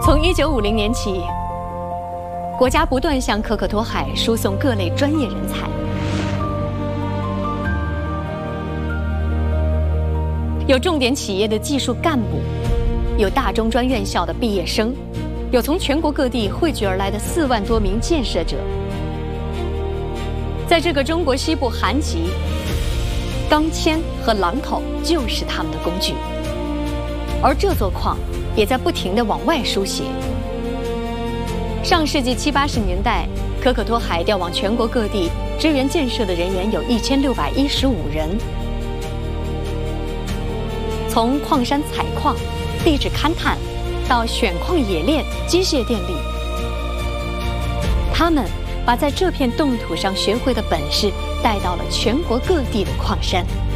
从1950年起，国家不断向可可托海输送各类专业人才，有重点企业的技术干部，有大中专院校的毕业生，有从全国各地汇聚而来的4万多名建设者。在这个中国西部寒极，钢钎和榔头就是他们的工具，而这座矿也在不停地往外输血。上世纪70、80年代，可可托海调往全国各地支援建设的人员有1615人，从矿山采矿、地质勘探到选矿冶炼、机械电力，他们把在这片冻土上学会的本事带到了全国各地的矿山。